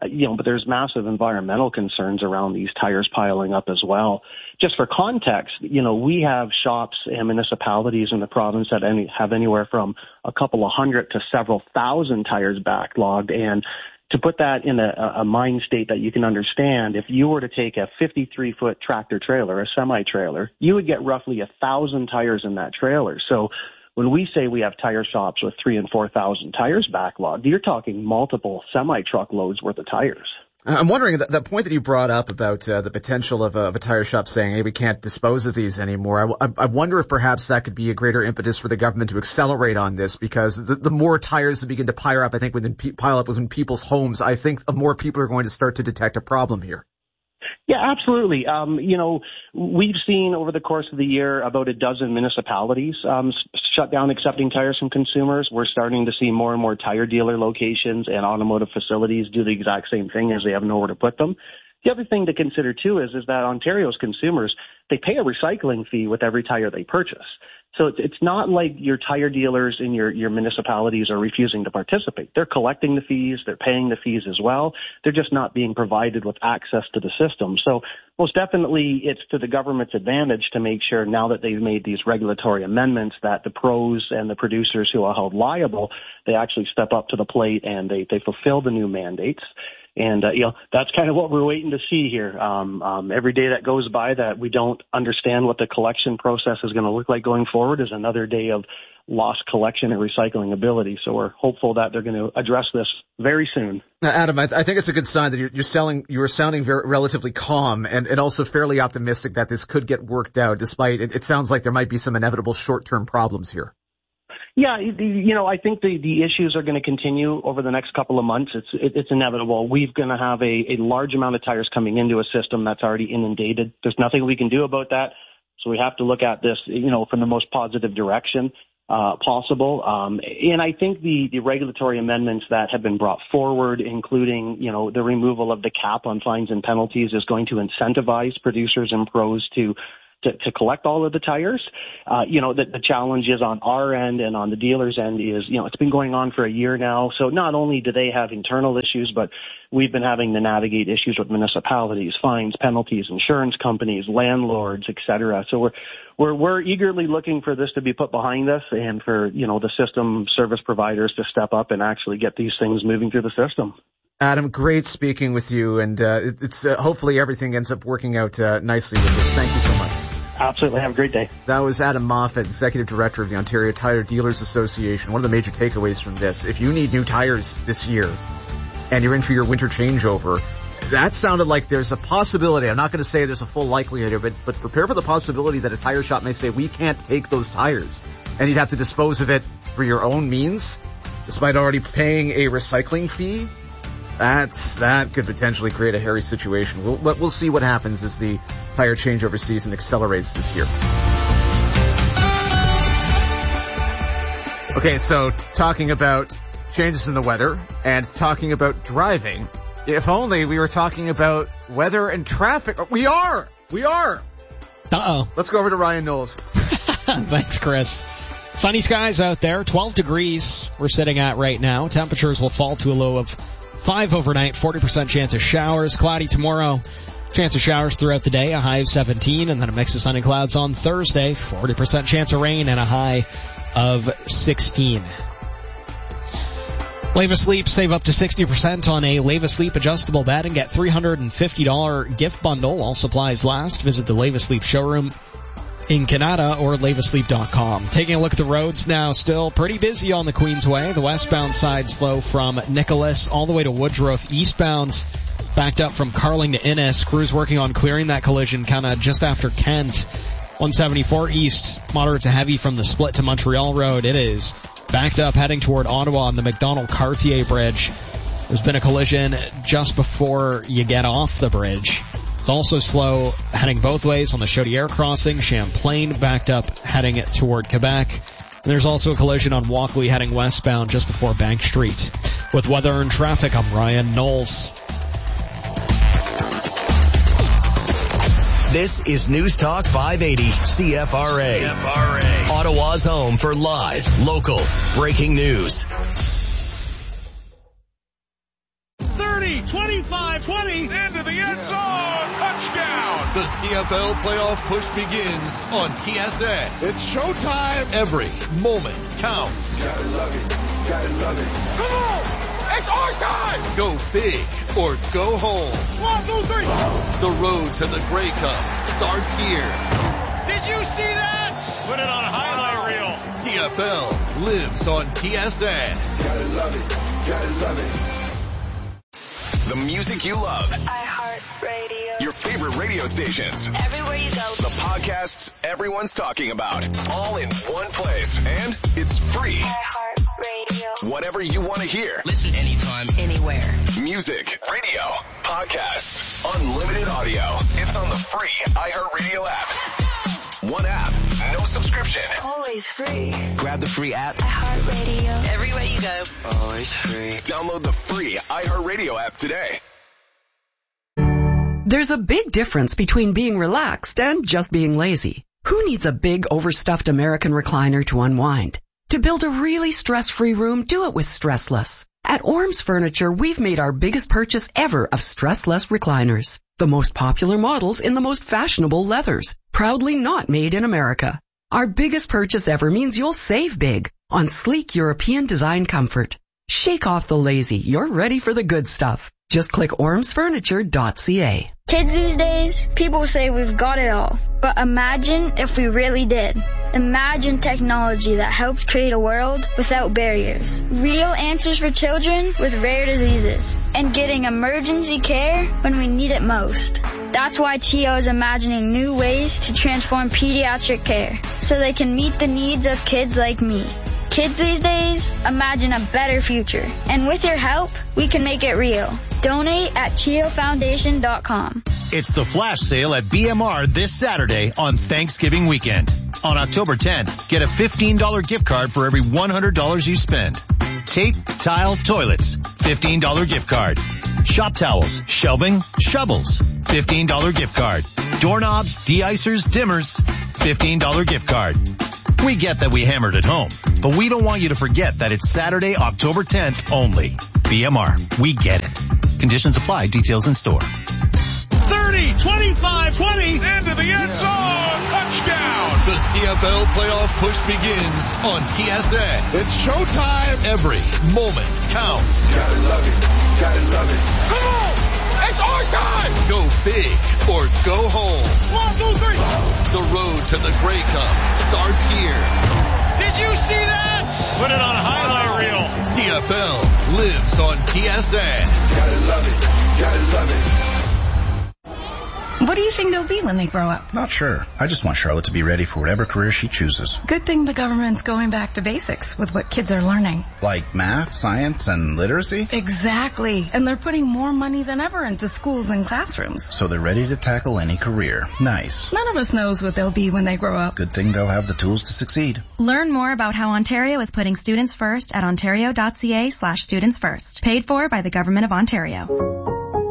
Uh, you know, but there's massive environmental concerns around these tires piling up as well. Just for context, you know, we have shops and municipalities in the province that any, have anywhere from a couple of hundred to several thousand tires backlogged. And to put that in a, a mind state that you can understand, if you were to take a fifty-three foot tractor trailer, a semi-trailer, you would get roughly a thousand tires in that trailer. So when we say we have tire shops with three and four thousand tires backlogged, you're talking multiple semi-truck loads worth of tires. I'm wondering, that, that point that you brought up about uh, the potential of a, of a tire shop saying, hey, we can't dispose of these anymore. I, I, I wonder if perhaps that could be a greater impetus for the government to accelerate on this, because the, the more tires that begin to pile up, I think, when pe- pile up within people's homes, I think more people are going to start to detect a problem here. Yeah, absolutely. Um, you know, we've seen over the course of the year about a dozen municipalities um, shut down accepting tires from consumers. We're starting to see more and more tire dealer locations and automotive facilities do the exact same thing, as they have nowhere to put them. The other thing to consider, too, is, is that Ontario's consumers, they pay a recycling fee with every tire they purchase. So it's, it's not like your tire dealers in your, your municipalities are refusing to participate. They're collecting the fees. They're paying the fees as well. They're just not being provided with access to the system. So most definitely it's to the government's advantage to make sure, now that they've made these regulatory amendments, that the pros and the producers who are held liable, they actually step up to the plate and they, they fulfill the new mandates. And, uh, you know, that's kind of what we're waiting to see here. Um, um, every day that goes by that we don't understand what the collection process is going to look like going forward is another day of lost collection and recycling ability. So we're hopeful that they're going to address this very soon. Now, Adam, I, th- I think it's a good sign that you're, you're selling, you are sounding very, relatively calm and, and also fairly optimistic that this could get worked out, despite it, it sounds like there might be some inevitable short-term problems here. Yeah, you know, I think the, the issues are going to continue over the next couple of months. It's it, it's inevitable. We're going to have a, a large amount of tires coming into a system that's already inundated. There's nothing we can do about that. So we have to look at this, you know, from the most positive direction uh, possible. Um, and I think the, the regulatory amendments that have been brought forward, including, you know, the removal of the cap on fines and penalties, is going to incentivize producers and pros to To, to collect all of the tires. Uh, you know, the, the challenge is on our end and on the dealer's end is, you know, it's been going on for a year now. So not only do they have internal issues, but we've been having to navigate issues with municipalities, fines, penalties, insurance companies, landlords, et cetera. So we're, we're, we're eagerly looking for this to be put behind us and for, you know, the system service providers to step up and actually get these things moving through the system. Adam, great speaking with you, and uh, it's uh, hopefully everything ends up working out uh, nicely with this. Thank you so much. Absolutely. Have a great day. That was Adam Moffat, Executive Director of the Ontario Tire Dealers Association. One of the major takeaways from this, if you need new tires this year and you're in for your winter changeover, that sounded like there's a possibility. I'm not going to say there's a full likelihood of it, but prepare for the possibility that a tire shop may say, we can't take those tires, and you'd have to dispose of it for your own means, despite already paying a recycling fee. That's, that could potentially create a hairy situation. We'll, we'll see what happens as the tire changeover season accelerates this year. Okay, so talking about changes in the weather and talking about driving. If only we were talking about weather and traffic. We are! We are! Uh-oh. Let's go over to Ryan Knowles. Thanks, Chris. Sunny skies out there, twelve degrees we're sitting at right now. Temperatures will fall to a low of five overnight, forty percent chance of showers. Cloudy tomorrow, chance of showers throughout the day, a high of seventeen, and then a mix of sun and clouds on Thursday, forty percent chance of rain and a high of sixteen. Leva Sleep, save up to sixty percent on a Leva Sleep adjustable bed and get three hundred fifty dollars gift bundle. All supplies last. Visit the Leva Sleep showroom in Canada or leva sleep dot com. Taking a look at the roads now, still pretty busy on the Queensway. The westbound side slow from Nicholas all the way to Woodruff. Eastbound backed up from Carling to Innis. Crews working on clearing that collision kind of just after Kent. one seventy-four east, moderate to heavy from the split to Montreal Road. It is backed up heading toward Ottawa on the McDonald-Cartier Bridge. There's been a collision just before you get off the bridge. It's also slow heading both ways on the Chaudière crossing. Champlain backed up heading toward Quebec. And there's also a collision on Walkley heading westbound just before Bank Street. With weather and traffic, I'm Ryan Knowles. This is News Talk five eighty C F R A. C F R A. Ottawa's home for live, local, breaking news. thirty, twenty C F L playoff push begins on T S N. It's showtime. Every moment counts. Gotta love it. Gotta love it. Come on! It's our time! Go big or go home. One, two, three. The road to the Grey Cup starts here. Did you see that? Put it on a highlight reel. C F L lives on T S N. Gotta love it. Gotta love it. The music you love. iHeartRadio. Your favorite radio stations. Everywhere you go. The podcasts everyone's talking about. All in one place. And it's free. iHeartRadio. Whatever you want to hear. Listen anytime, anywhere. Music, radio, podcasts, unlimited audio. It's on the free iHeartRadio app. One app, no subscription. Always free. Grab the free app. iHeartRadio. Everywhere you go. Always free. Download the free iHeartRadio app today. There's a big difference between being relaxed and just being lazy. Who needs a big, overstuffed American recliner to unwind? To build a really stress-free room, do it with Stressless. At Orms Furniture, we've made our biggest purchase ever of Stressless recliners. The most popular models in the most fashionable leathers. Proudly not made in America. Our biggest purchase ever means you'll save big on sleek European design comfort. Shake off the lazy. You're ready for the good stuff. Just click orms furniture dot c a. Kids these days, people say we've got it all. But imagine if we really did. Imagine technology that helps create a world without barriers. Real answers for children with rare diseases. And getting emergency care when we need it most. That's why T O is imagining new ways to transform pediatric care so they can meet the needs of kids like me. Kids these days, imagine a better future. And with your help, we can make it real. Donate at chio foundation dot com. It's the flash sale at B M R this Saturday on Thanksgiving weekend. On October tenth, get a fifteen dollars gift card for every one hundred dollars you spend. Tape, tile, toilets, fifteen dollars gift card. Shop towels, shelving, shovels, fifteen dollars gift card. Doorknobs, de-icers, dimmers, fifteen dollars gift card. We get that we hammered at home, but we don't want you to forget that it's Saturday, October tenth only. B M R, we get it. Conditions apply. Details in store. thirty, twenty-five, twenty, into the end zone. Touchdown. The C F L playoff push begins on T S N. It's showtime. Every moment counts. Gotta love it. Gotta love it. Come on. It's our time. Go big or go home. One, two, three. The road to the Grey Cup starts here. Did you see that? Put it on a highlight reel. C F L lives on T S N. Gotta love it. Gotta love it. What do you think they'll be when they grow up? Not sure. I just want Charlotte to be ready for whatever career she chooses. Good thing the government's going back to basics with what kids are learning. Like math, science, and literacy? Exactly. And they're putting more money than ever into schools and classrooms. So they're ready to tackle any career. Nice. None of us knows what they'll be when they grow up. Good thing they'll have the tools to succeed. Learn more about how Ontario is putting students first at ontario dot c a slash students first. Paid for by the Government of Ontario.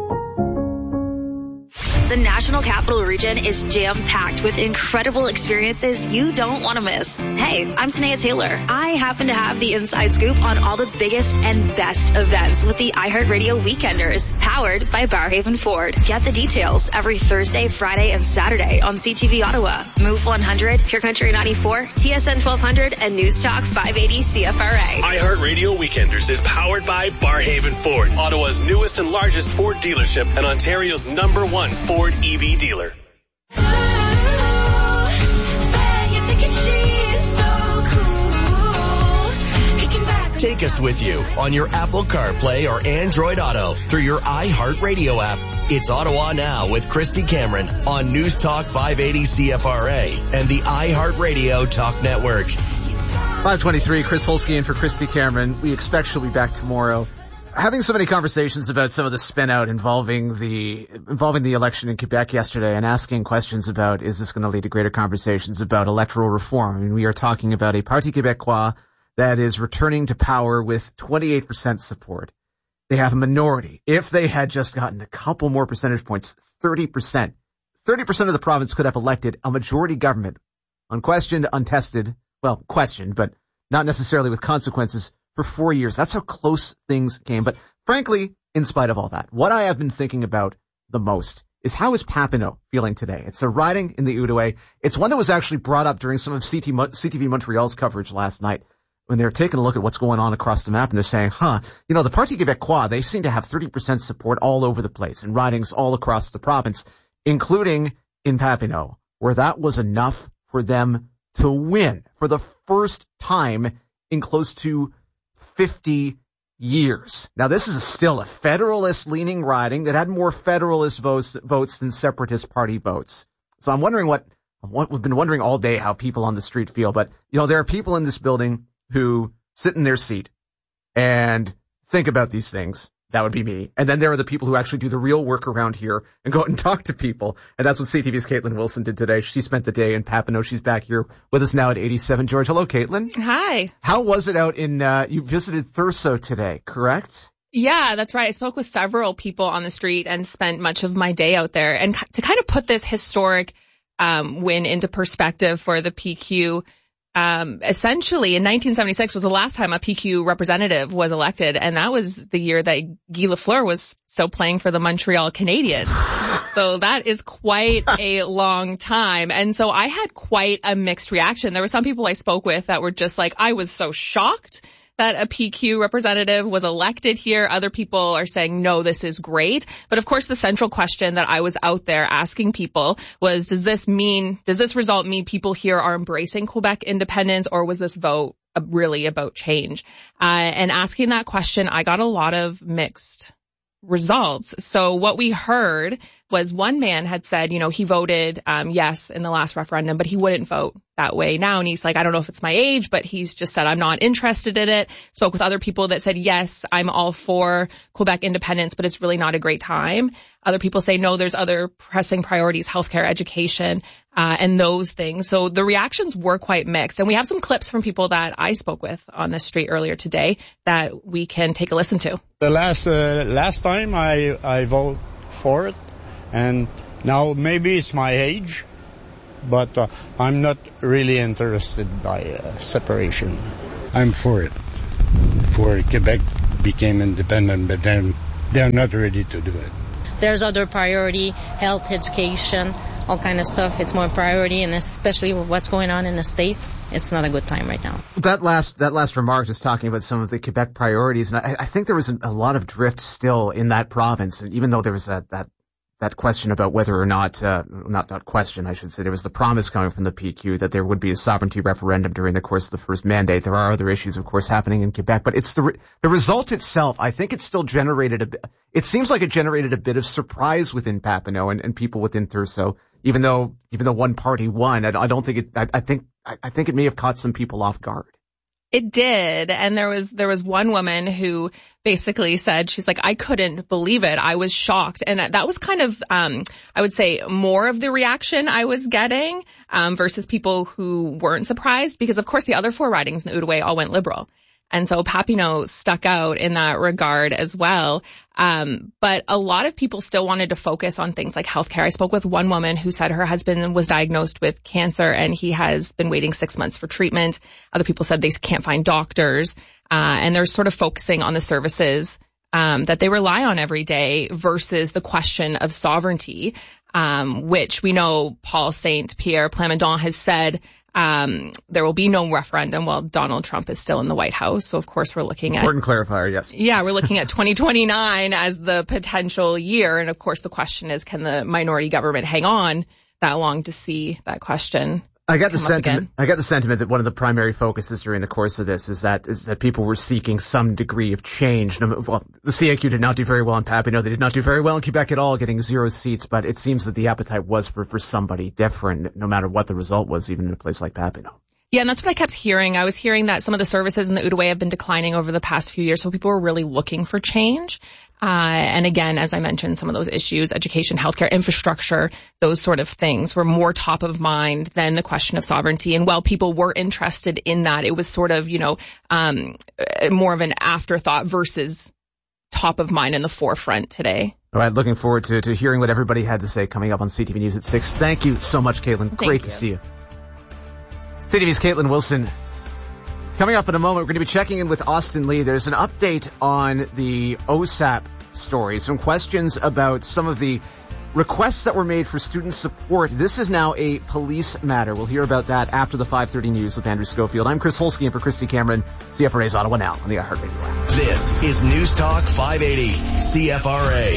The National Capital Region is jam-packed with incredible experiences you don't want to miss. Hey, I'm Tanea Taylor. I happen to have the inside scoop on all the biggest and best events with the iHeartRadio Weekenders, powered by Barrhaven Ford. Get the details every Thursday, Friday, and Saturday on C T V Ottawa, Move one hundred, Pure Country ninety-four, T S N twelve hundred, and News Talk five eighty C F R A. iHeartRadio Weekenders is powered by Barrhaven Ford, Ottawa's newest and largest Ford dealership and Ontario's number one Ford E V dealer. Take us with you on your Apple CarPlay or Android Auto through your iHeartRadio app. It's Ottawa Now with Christy Cameron on News Talk five eighty C F R A and the iHeartRadio Talk Network. five twenty-three, Chris Holsky in for Christy Cameron. We expect she'll be back tomorrow. Having so many conversations about some of the spin out involving the involving the election in Quebec yesterday and asking questions about, is this going to lead to greater conversations about electoral reform? I mean, we are talking about a Parti Québécois that is returning to power with twenty-eight percent support. They have a minority. If they had just gotten a couple more percentage points, thirty percent, thirty percent of the province could have elected a majority government, unquestioned, untested, well, questioned, but not necessarily with consequences, for four years. That's how close things came. But frankly, in spite of all that, what I have been thinking about the most is how is Papineau feeling today? It's a riding in the Outaouais. It's one that was actually brought up during some of C T, C T V Montreal's coverage last night when they were taking a look at what's going on across the map, and they're saying, huh, you know, the Parti Québécois, they seem to have thirty percent support all over the place and ridings all across the province, including in Papineau, where that was enough for them to win for the first time in close to fifty years. Now, this is still a federalist-leaning riding that had more federalist votes, votes than separatist party votes. So I'm wondering what, what we've been wondering all day how people on the street feel. But, you know, there are people in this building who sit in their seat and think about these things. That would be me. And then there are the people who actually do the real work around here and go out and talk to people. And that's what C T V's Caitlin Wilson did today. She spent the day in Papineau. She's back here with us now at eighty-seven George. Hello, Caitlin. Hi. How was it out in, uh, you visited Thurso today, correct? Yeah, that's right. I spoke with several people on the street and spent much of my day out there. And to kind of put this historic um, win into perspective for the P Q, Um, essentially in nineteen seventy-six was the last time a P Q representative was elected, and that was the year that Guy Lafleur was still playing for the Montreal Canadiens. So that is quite a long time. And so I had quite a mixed reaction. There were some people I spoke with that were just like, I was so shocked that a P Q representative was elected here. Other people are saying, no, this is great. But of course, the central question that I was out there asking people was, does this mean, does this result mean people here are embracing Quebec independence, or was this vote really about change? Uh, and asking that question, I got a lot of mixed results. So what we heard was one man had said, you know, he voted um yes in the last referendum, but he wouldn't vote that way now. And he's like, I don't know if it's my age, but he's just said, I'm not interested in it. Spoke with other people that said, yes, I'm all for Quebec independence, but it's really not a great time. Other people say, no, there's other pressing priorities, healthcare, education, uh, and those things. So the reactions were quite mixed. And we have some clips from people that I spoke with on the street earlier today that we can take a listen to. The last, uh, last time I, I voted for it, and now maybe it's my age, but uh, I'm not really interested by uh, separation. I'm for it. For Quebec became independent, but then they're not ready to do it. There's other priority, health, education, all kind of stuff. It's more priority, and especially with what's going on in the States, it's not a good time right now. That last that last remark was talking about some of the Quebec priorities, and I, I think there was a, a lot of drift still in that province. And even though there was that that that question about whether or not, uh, not not question, I should say, there was the promise coming from the P Q that there would be a sovereignty referendum during the course of the first mandate. There are other issues, of course, happening in Quebec, but it's the re- the result itself. I think it still generated a bit. It seems like it generated a bit of surprise within Papineau and, and people within Thurso, even though even though one party won. I, I don't think it. I, I think I, I think it may have caught some people off guard. It did. And there was, there was one woman who basically said, she's like, I couldn't believe it. I was shocked. And that was kind of, um, I would say more of the reaction I was getting, um, versus people who weren't surprised, because of course the other four ridings in Outaouais all went Liberal. And so Papineau stuck out in that regard as well. Um, but a lot of people still wanted to focus on things like healthcare. I spoke with one woman who said her husband was diagnosed with cancer and he has been waiting six months for treatment. Other people said they can't find doctors. Uh, and they're sort of focusing on the services, um, that they rely on every day versus the question of sovereignty, um, which we know Paul Saint Pierre Plamondon has said, Um, there will be no referendum while Donald Trump is still in the White House. So, of course, we're looking at... Important clarifier, yes. Yeah, we're looking at twenty twenty-nine as the potential year. And, of course, the question is, can the minority government hang on that long to see that question? I got the sentiment. I got the sentiment that one of the primary focuses during the course of this is that is that people were seeking some degree of change. Well, the C A Q did not do very well in Papineau. They did not do very well in Quebec at all, getting zero seats. But it seems that the appetite was for for somebody different, no matter what the result was, even in a place like Papineau. Yeah, and that's what I kept hearing. I was hearing that some of the services in the Outaouais have been declining over the past few years, so people were really looking for change. Uh, and again, as I mentioned, some of those issues, education, healthcare, infrastructure, those sort of things were more top of mind than the question of sovereignty. And while people were interested in that, it was sort of, you know, um, more of an afterthought versus top of mind in the forefront today. All right, looking forward to, to hearing what everybody had to say coming up on C T V News at six. Thank you so much, Caitlin. Thank Great you. to see you. C T V's Caitlin Wilson. Coming up in a moment, we're going to be checking in with Austin Lee. There's an update on the O S A P story, some questions about some of the requests that were made for student support. This is now a police matter. We'll hear about that after the five thirty news with Andrew Schofield. I'm Chris Holsky in for Christy Cameron, C F R A's Ottawa Now on the iHeartRadio app. This is News Talk five eighty C F R A.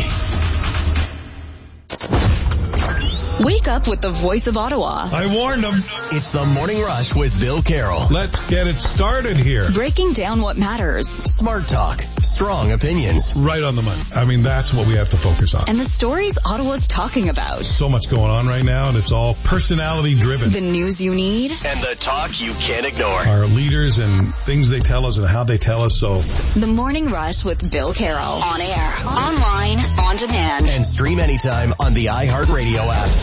Wake up with the voice of Ottawa. I warned them. It's the Morning Rush with Bill Carroll. Let's get it started here. Breaking down what matters. Smart talk, strong opinions. Right on the money. I mean, that's what we have to focus on. And the stories Ottawa's talking about. So much going on right now, and it's all personality driven. The news you need. And the talk you can't ignore. Our leaders and things they tell us and how they tell us so. The Morning Rush with Bill Carroll. On air, online, on demand. And stream anytime on the iHeartRadio app.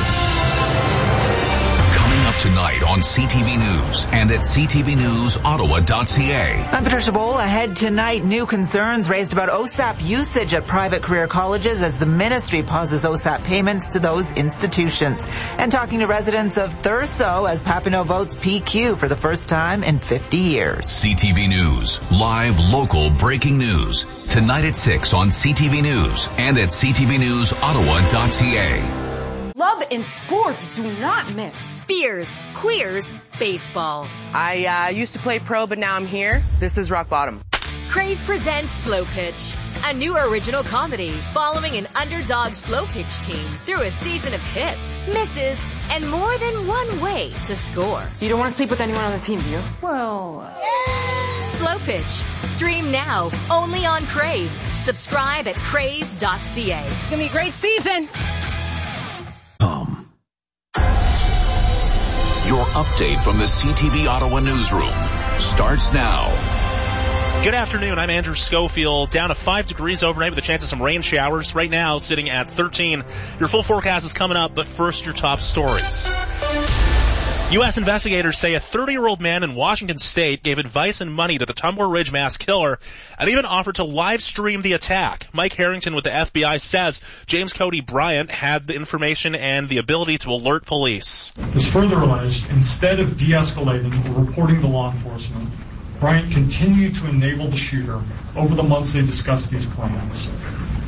Coming up tonight on C T V News and at c t v news ottawa dot c a. I'm Patricia Bowl. Ahead tonight, new concerns raised about O S A P usage at private career colleges as the ministry pauses O S A P payments to those institutions. And talking to residents of Thurso as Papineau votes P Q for the first time in fifty years. C T V News, live local breaking news. Tonight at six on C T V News and at c t v news ottawa dot c a. Love and sports do not mix. Beers, queers, baseball. I uh, used to play pro, but now I'm here. This is rock bottom. Crave presents Slow Pitch, a new original comedy following an underdog slow pitch team through a season of hits, misses, and more than one way to score. You don't want to sleep with anyone on the team, do you? Well... Slow Pitch. Stream now, only on Crave. Subscribe at crave dot c a. It's going to be a great season. Um. Your update from the C T V Ottawa newsroom starts now. Good afternoon. I'm Andrew Schofield. Down to five degrees overnight with a chance of some rain showers. Right now, sitting at thirteen. Your full forecast is coming up, but first, your top stories. U S investigators say a thirty-year-old man in Washington State gave advice and money to the Tumbler Ridge mass killer and even offered to live stream the attack. Mike Harrington with the F B I says James Cody Bryant had the information and the ability to alert police. As further alleged, instead of de-escalating or reporting to law enforcement, Bryant continued to enable the shooter over the months they discussed these plans.